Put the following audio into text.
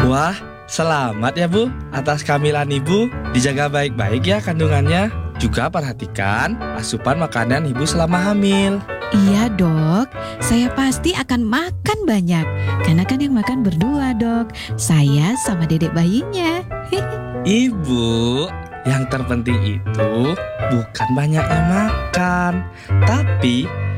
Wah, selamat ya Bu atas kehamilan Ibu. Dijaga baik-baik ya kandungannya. Juga perhatikan asupan makanan Ibu selama hamil. Iya dok, saya pasti akan makan banyak. Karena kan yang makan berdua dok, saya sama dedek bayinya. Ibu, yang terpenting itu bukan banyaknya makan, tapi